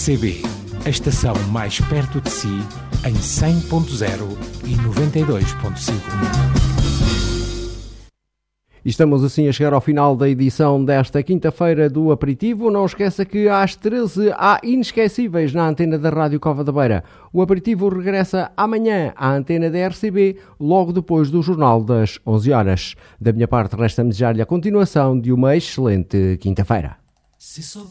RCB, a estação mais perto de si, em 100.0 e 92.5. Estamos assim a chegar ao final da edição desta quinta-feira do Aperitivo. Não esqueça que às 13 há Inesquecíveis na antena da Rádio Cova da Beira. O Aperitivo regressa amanhã à antena da RCB, logo depois do Jornal das 11 horas. Da minha parte, resta-me desejar-lhe a continuação de uma excelente quinta-feira.